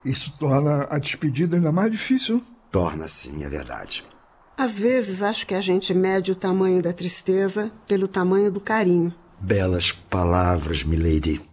Isso torna a despedida ainda mais difícil. Torna sim, é verdade. Às vezes acho que a gente mede o tamanho da tristeza pelo tamanho do carinho. Belas palavras, milady.